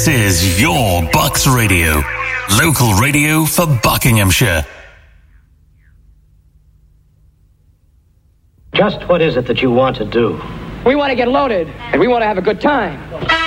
This is your Bucks Radio. Local radio for Buckinghamshire. Just what is it that you want to do? We want to get loaded, and we want to have a good time.